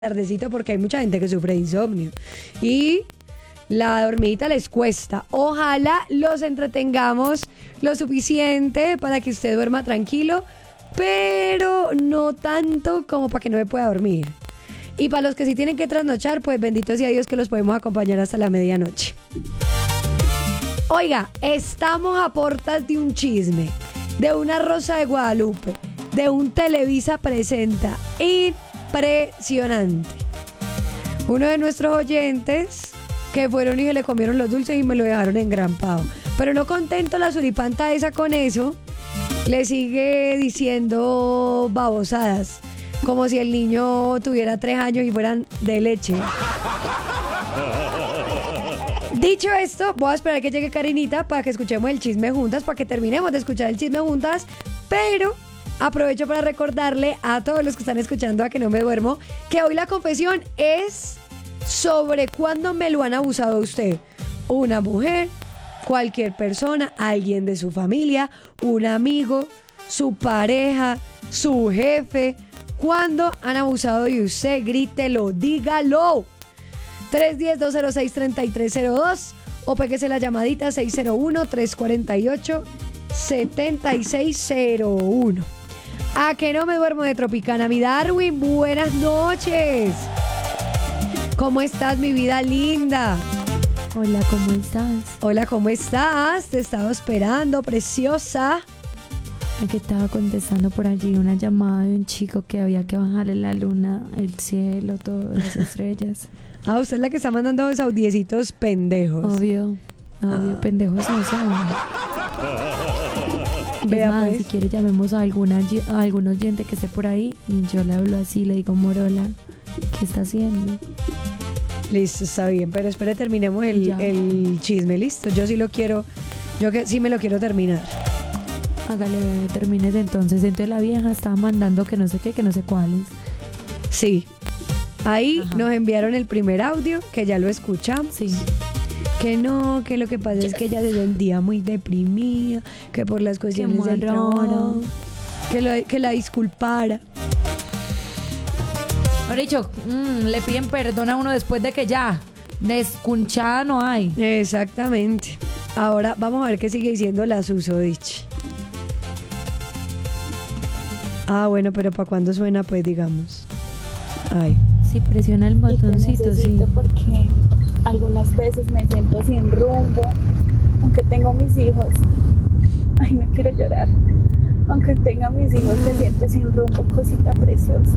tardecito porque hay mucha gente que sufre de insomnio y la dormidita les cuesta. Ojalá los entretengamos lo suficiente para que usted duerma tranquilo, pero no tanto como para que no me pueda dormir. Y para los que sí tienen que trasnochar, pues bendito sea Dios que los podemos acompañar hasta la medianoche. Oiga, estamos a portas de un chisme, de una Rosa de Guadalupe, de un Televisa Presenta. Impresionante. Uno de nuestros oyentes que fueron y se le comieron los dulces y me lo dejaron engrampado. Pero no contento la suripanta esa con eso, le sigue diciendo babosadas, como si el niño tuviera 3 años y fueran de leche. Dicho esto, voy a esperar que llegue Karinita para que escuchemos el chisme juntas, para que terminemos de escuchar el chisme juntas, pero aprovecho para recordarle a todos los que están escuchando A Que No Me Duermo que hoy la confesión es sobre cuándo me lo han abusado a usted. Una mujer, cualquier persona, alguien de su familia, un amigo, su pareja, su jefe. ¿Cuándo han abusado de usted? Grítelo, dígalo. 310-206-3302 o péguese la llamadita 601-348-7601. A Que No Me Duermo de Tropicana. Mi Darwin, buenas noches. ¿Cómo estás, mi vida linda? Hola, ¿cómo estás? Hola, ¿cómo estás? Te estaba esperando, preciosa. Que estaba contestando por allí una llamada de un chico que había que bajarle la luna, el cielo, todas las estrellas. Ah, usted es la que está mandando los audiecitos pendejos. Obvio, pendejos no son. Vea, Más, pues. si quiere llamemos a algún oyente que esté por ahí y yo le hablo así, le digo, Morola, ¿qué está haciendo? Listo, está bien, pero espere, terminemos el chisme, listo. Yo sí lo quiero, sí me lo quiero terminar. Hágale, bebé, termines entonces. Entonces la vieja estaba mandando que no sé qué, que no sé cuáles. Sí. Ahí Ajá. nos enviaron el primer audio, que ya lo escuchamos. Sí. Que no, que lo que pasa es que ella se sentía muy deprimida, que por las cuestiones del trabajo, que la disculpara. Por dicho, le piden perdón a uno después de que ya descunchada no hay. Exactamente. Ahora vamos a ver qué sigue diciendo la susodicha. Ah, bueno, pero ¿para cuándo suena? Pues digamos. Ay. Si presiona el botoncito, sí. Necesito porque algunas veces me siento sin rumbo, aunque tengo mis hijos. Ay, no quiero llorar. Aunque tenga mis hijos, me siento sin rumbo, cosita preciosa.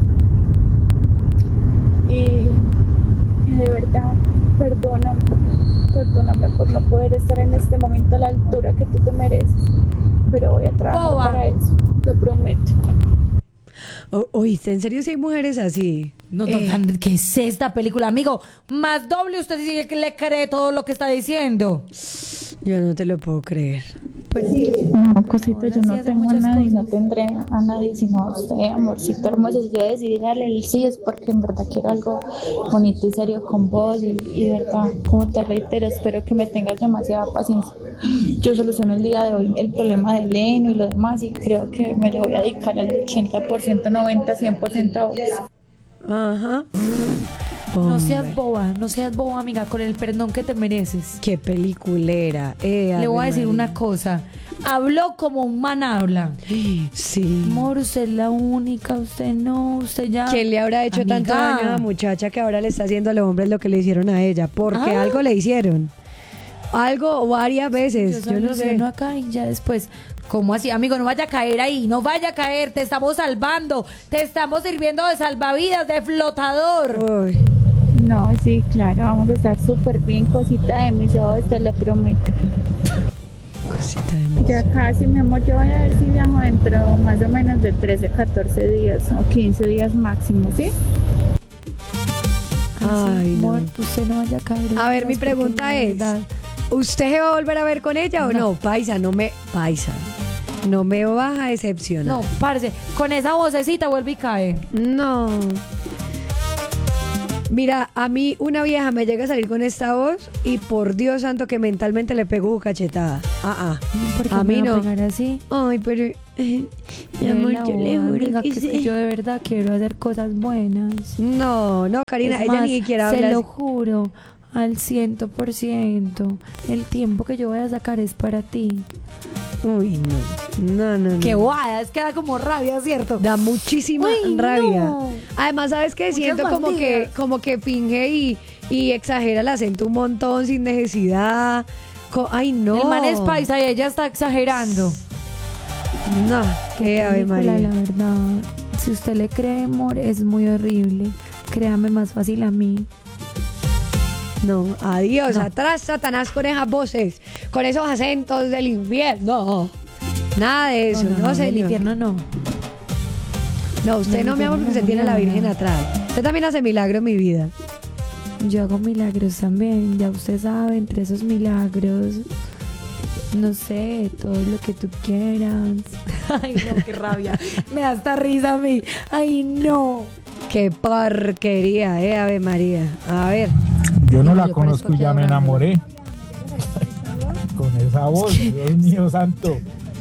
Y de verdad, perdóname por no poder estar en este momento a la altura que tú te mereces. Pero voy a trabajar para eso, lo prometo. Oíste, ¿en serio si hay mujeres así? No, ¿qué es esta película, amigo? Más doble usted dice que le cree todo lo que está diciendo. Yo no te lo puedo creer. No, cosita, yo no hace tengo a muchas nadie, cosas. no tendré a nadie sino a usted, amorcito hermoso. Si yo decidí darle el sí es porque en verdad quiero algo bonito y serio con vos y de verdad, como te reitero, espero que me tengas demasiada paciencia. Yo soluciono el día de hoy el problema de Leno y lo demás y creo que me le voy a dedicar al 80%, 90%, 100% a vos. Ajá. No Hombre, seas boba, amiga, con el perdón que te mereces. qué peliculera. Le voy a decir María. una cosa. Habló como un man habla. Sí. Amor, usted es la única, usted no, usted ya. ¿Quién le habrá hecho Amiga. tanto daño a la muchacha que ahora le está haciendo a los hombres lo que le hicieron a ella? Porque Ah. algo le hicieron. Algo o varias veces. Yo no sé. soluciono acá y ya después. ¿Cómo así, amigo? No vaya a caer ahí, no vaya a caer, te estamos salvando, te estamos sirviendo de salvavidas, de flotador. Uy, No, sí, claro, vamos a estar súper bien, cosita de mis ojos, te lo prometo. cosita de mí. Ya casi, mi amor, yo voy a ver si viajo dentro más o menos de 13, 14 días o 15 días máximo, ¿sí? Ay, no. Amor, usted no vaya a caer. A ver, mi porque pregunta de es, verdad, ¿usted se va a volver a ver con ella o no? No. Paisa, no me vas a decepcionar. No, parce, con esa vocecita vuelve y cae. No. Mira, a mí una vieja me llega a salir con esta voz y por Dios santo que mentalmente le pego cachetada. ¿Por qué A mí me va no. pegar así? Ay, pero mi amor, La yo le boda, juro amiga, que que sí. yo de verdad quiero hacer cosas buenas. No, Karina, Es ella más, ni siquiera se habla lo así. juro, al 100%. El tiempo que yo voy a sacar es para ti. Uy, no. Qué guada, es que da como rabia, ¿cierto? Da muchísima Uy, rabia. no. Además, ¿sabes qué? Muchas Siento bandidas. como que finge y exagera el acento un montón sin necesidad. Ay, no. El man es paisa y ella está exagerando. No, qué Ave película, María. la verdad. Si usted le cree, amor, es muy horrible. Créame más fácil a mí. No, adiós, No. atrás Satanás con esas voces, con esos acentos del infierno. Nada de eso, no, el señor. infierno no. No, usted Del no, mi amor, porque infierno usted no tiene me la Virgen habla. atrás. Usted también hace milagros en mi vida. Yo hago milagros también, ya usted sabe, entre esos milagros, no sé, todo lo que tú quieras. Ay, no, qué rabia. Me da esta risa a mí. Ay, no. Qué porquería, Ave María. A ver. Yo no la Yo conozco y parezco ya me que ahora- enamoré. Con esa voz, Dios mío santo.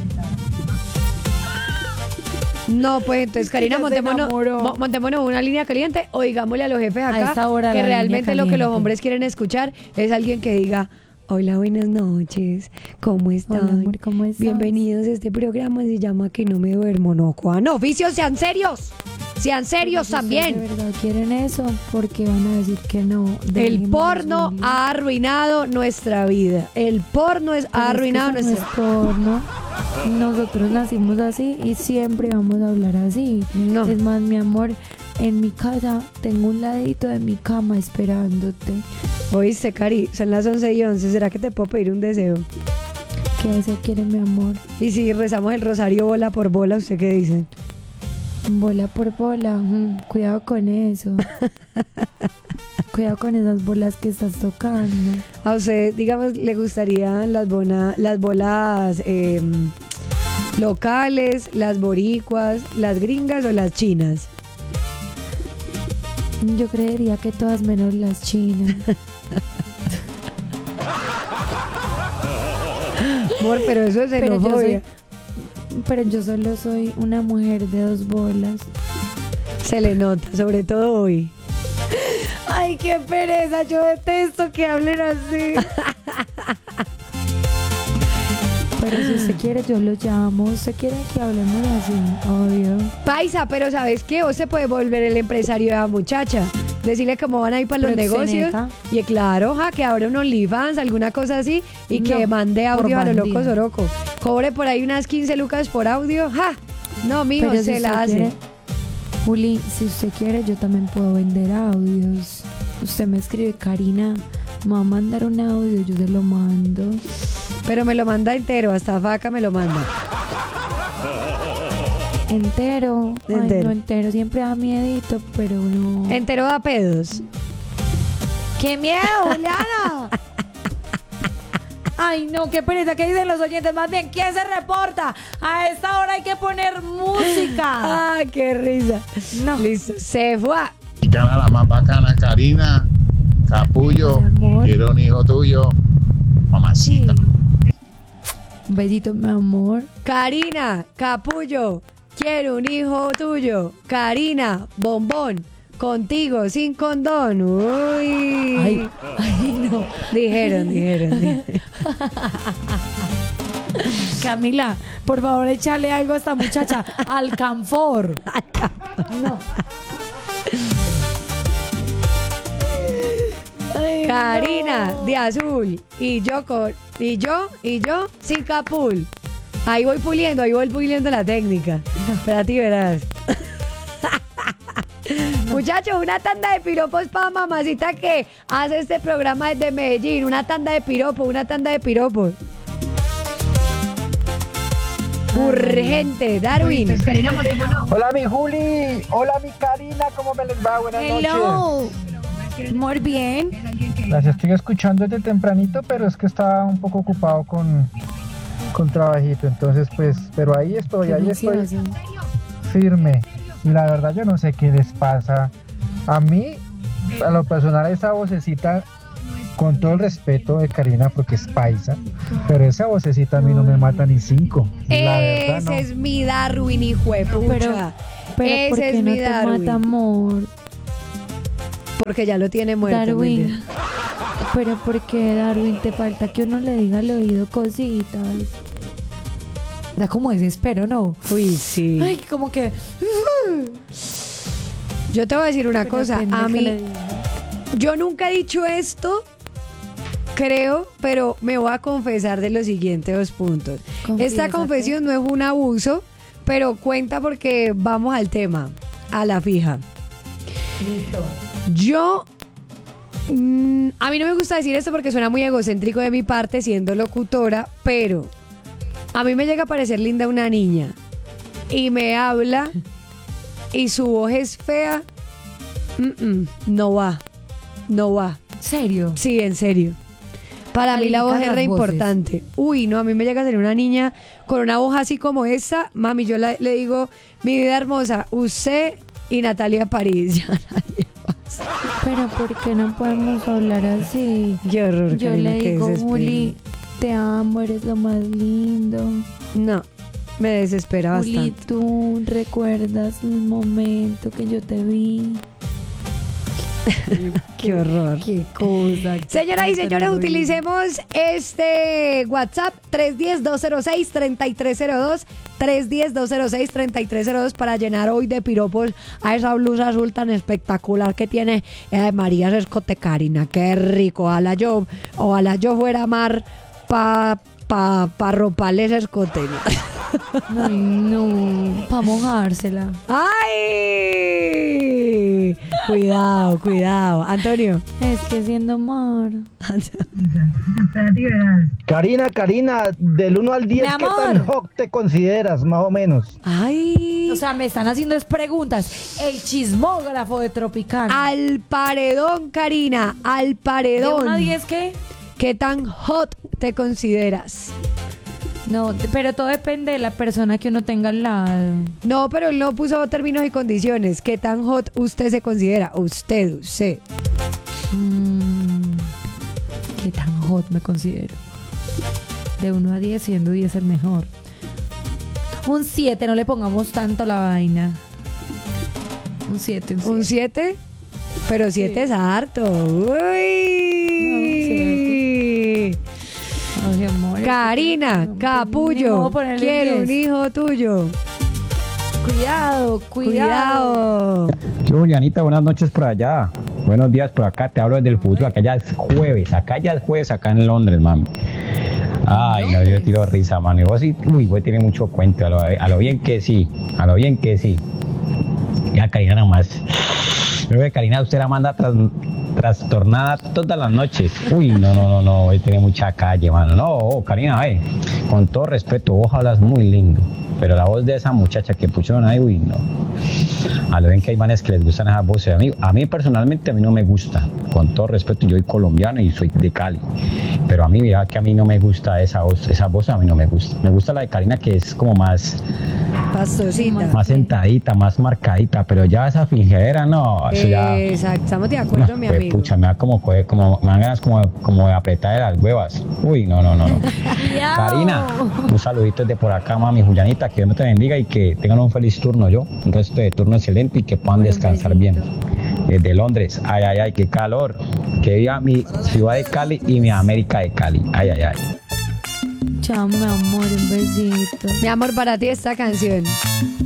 No, pues entonces, Karina, Ya se montémonos, enamoró. montémonos una línea caliente o digámosle a los jefes A acá esta hora que la línea realmente lo que los caliente. hombres quieren escuchar es alguien que diga: hola, buenas noches, ¿cómo están? Hola, amor, ¿cómo estás? Bienvenidos a este programa, se llama Que no me duermo, no, Juan. Oficios, sean serios. Sean serios Pero si ustedes también. de verdad quieren eso, porque van a decir que no. El Dejémoslos porno vivir. ha arruinado nuestra vida. El porno ha Pero es que arruinado eso no nuestra es porno. Nosotros nacimos así y siempre vamos a hablar así. No. Es más, mi amor, en mi casa tengo un ladito de mi cama esperándote. Oíste, Cari, son las 11:11. ¿Será que te puedo pedir un deseo? ¿Qué deseo quiere mi amor? Y si rezamos el rosario bola por bola, ¿usted qué dicen? Bola por bola. Cuidado con eso. Cuidado con esas bolas que estás tocando. A usted, digamos, le gustarían las bolas locales, las boricuas, las gringas o las chinas. Yo creería que todas menos las chinas. Amor, pero eso es Pero yo xenofobia. Pero yo solo soy una mujer de 2 bolas. Se le nota, sobre todo hoy. Ay, qué pereza, yo detesto que hablen así. Pero si usted quiere, yo lo llamo. ¿Usted quiere que hablemos así? Obvio. Paisa, pero ¿sabes qué? Vos se puede volver el empresario de la muchacha. Decirle cómo van a ir para los negocios. Proxeneta. Y claro, que abra un OnlyFans, alguna cosa así. Y que No, mande por audio a los bandida. locos oroco. Cobre por ahí unas 15 lucas por audio. ¡Ja! No, mijo, Pero se si la usted hace. quiere- Juli, si usted quiere, yo también puedo vender audios. Usted me escribe, Karina, me va a mandar un audio, yo se lo mando. Pero me lo manda entero, hasta faca me lo manda. Entero. Ay, Entero. no, entero. Siempre da miedito, pero no. Entero da pedos. ¡Qué miedo, Juliana! Ay, no, qué pereza. ¿Qué dicen los oyentes? Más bien, ¿quién se reporta? A esta hora hay que poner música. ¡Ah, qué risa! No. Listo, se fue. Gana la más bacana, Karina, Capullo, Mi amor. quiero un hijo tuyo, mamacita. Un besito, mi amor. Karina, Capullo, quiero un hijo tuyo. Karina, bombón, contigo, sin condón. Uy. Ay, no. Dijeron. Camila, por favor, échale algo a esta muchacha. Alcanfor. No. Ay, Karina, no. de azul. Y yo, sin capul. Ahí voy puliendo la técnica. Para ti verás. Muchachos, una tanda de piropos para mamacita que hace este programa desde Medellín. Una tanda de piropos. Urgente, Darwin. Hola mi Juli, hola mi Karina, ¿cómo me les va? Buenas noches. Hello. Muy bien. Las estoy escuchando desde tempranito, pero es que estaba un poco ocupado con trabajito, entonces pues, pero ahí estoy firme. Y la verdad yo no sé qué les pasa. A mí a lo personal esa vocecita, con todo el respeto de Karina porque es paisa, pero esa vocecita a mí no me mata ni 5. La verdad, Ese no. es mi Darwin, hijo de pucha. Pero ¿por Ese qué es no mi te Darwin. mata, amor? Porque ya lo tiene muerto. Darwin. mentira. Pero ¿por qué, Darwin? Te falta que uno le diga al oído cositas. Da como desespero, ¿no? Uy, sí. Ay, como que... Yo te voy a decir una Pero cosa. depende A que mí, le diga. yo nunca he dicho esto, creo, pero me voy a confesar de los siguientes 2 puntos. Esta Confiésate. confesión no es un abuso, pero cuenta porque vamos al tema, a la fija. Yo, a mí no me gusta decir esto porque suena muy egocéntrico de mi parte siendo locutora, pero a mí me llega a parecer linda una niña y me habla y su voz es fea, no va, no va. ¿Serio? Sí, en serio. Para mí la voz es Califican re las voces. importante. Uy, no, a mí me llega a salir una niña con una voz así como esa. Mami, yo le digo, mi vida hermosa, usted y Natalia París. Ya nadie más. Pero ¿por qué no podemos hablar así? Qué horror, Yo Karina, le qué digo, desespero. Juli, te amo, eres lo más lindo. No, me desespera Juli, bastante. tú recuerdas el momento que yo te vi. Qué horror. Qué cosa. Señoras y señores, utilicemos este WhatsApp 310-206-3302, 310-206-3302 para llenar hoy de piropos a esa blusa azul tan espectacular que tiene María Escote Karina. Qué rico. Ojalá yo fuera mar pa roparles escote. Ay, no. Para mojársela. ¡Ay! Cuidado, cuidado. Antonio. Es que siendo mar. Karina, del 1 al 10, Mi ¿qué amor. tan hot te consideras, más o menos? ¡Ay! O sea, me están haciendo es preguntas. El chismógrafo de Tropicana. Al paredón, Karina, al ¿De paredón. 1 a 10 qué? ¿Qué tan hot te consideras? No, pero todo depende de la persona que uno tenga al lado. No, pero él no puso términos y condiciones. ¿Qué tan hot usted se considera? Usted. ¿Qué tan hot me considero? De 1 a 10, siendo 10 el mejor. Un 7, no le pongamos tanto la vaina. Un 7, ¿Un 7? Pero 7 es harto. Uy. Ay, amor, Karina, no, capullo, no, ponerle quiero un 10. hijo tuyo. Cuidado. Cuidado. Julianita, buenas noches por allá. Buenos días por acá, te hablo desde el futuro. Acá ya es jueves, acá en Londres, mami. Ay, no, yo tiro risa, mano. Y vos sí, vos tiene mucho cuento, a lo bien que sí. Ya, Karina, nomás. Creo que Karina, usted la manda trastornada todas las noches. Uy, no, hoy tiene mucha calle, mano. No, Karina, con todo respeto, vos hablas muy lindo. Pero la voz de esa muchacha que pusieron ahí, uy, no. A lo bien que hay manes que les gustan esas voces. A mí personalmente, a mí no me gusta. Con todo respeto, yo soy colombiano y soy de Cali. Pero a mí, mira que a mí no me gusta esa voz a mí no me gusta. Me gusta la de Karina, que es como más sentadita, más marcadita. Pero ya esa fingidera, no, eso ya... Exacto, estamos de acuerdo, no, mi pues, amigo. pucha, me da me dan ganas como de apretar las huevas. Uy, no. Karina, un saludito desde por acá, mami Julianita, que Dios me te bendiga y que tengan un feliz turno un resto de turno excelente y que puedan descansar bien. Desde Londres, ay, qué calor. Que viva mi ciudad de Cali y mi América de Cali. Ay. Chao, mi amor, un besito. Mi amor, para ti esta canción.